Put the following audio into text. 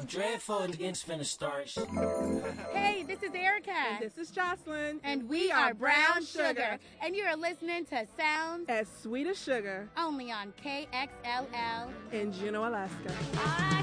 Something dreadful again's finna start. Hey, this is Erica. And this is Jocelyn. And we are Brown Sugar. And you're listening to Sounds as Sweet as Sugar. Only on KXLL in Juneau, Alaska.